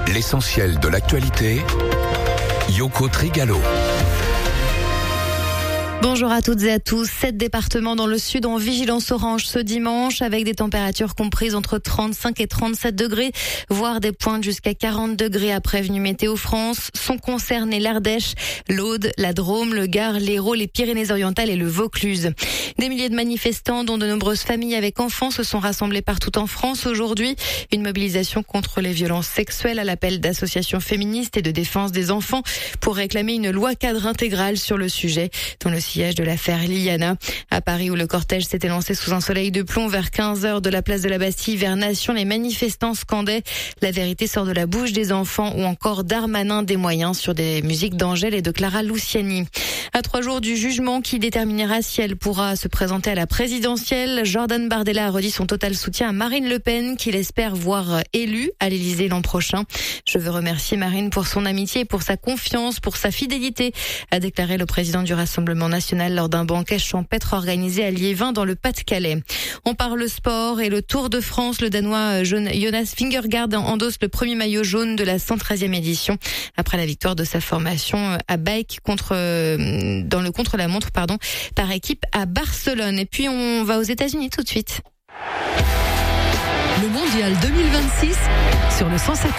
L'essentiel de l'actualité, Yoko Trigalo. Bonjour à toutes et à tous. 7 départements dans le sud en vigilance orange ce dimanche avec des températures comprises entre 35 et 37 degrés, voire des pointes jusqu'à 40 degrés a prévenu Météo France. Sont concernés l'Ardèche, l'Aude, la Drôme, le Gard, l'Hérault, les Pyrénées-Orientales et le Vaucluse. Des milliers de manifestants, dont de nombreuses familles avec enfants, se sont rassemblés partout en France aujourd'hui. Une mobilisation contre les violences sexuelles à l'appel d'associations féministes et de défense des enfants pour réclamer une loi cadre intégrale sur le sujet. Dans le sillage de l'affaire Liliana. À Paris, où le cortège s'était lancé sous un soleil de plomb vers 15h de la place de la Bastille vers Nation, les manifestants scandaient « La vérité sort de la bouche des enfants » ou encore Darmanin des moyens sur des musiques d'Angèle et de Clara Luciani. À 3 jours du jugement qui déterminera si elle pourra se présenter à la présidentielle, Jordan Bardella a redit son total soutien à Marine Le Pen, qu'il espère voir élue à l'Élysée l'an prochain. « Je veux remercier Marine pour son amitié, pour sa confiance, pour sa fidélité », a déclaré le président du Rassemblement national lors d'un banquet champêtre organisé à Liévin dans le Pas-de-Calais. On parle sport et le Tour de France. Le Danois Jonas Vingegaard endosse le premier maillot jaune de la 113e édition après la victoire de sa formation à bike dans le contre-la-montre par équipe à Barcelone. Et puis on va aux États-Unis tout de suite. Le mondial 2026 sur le 107.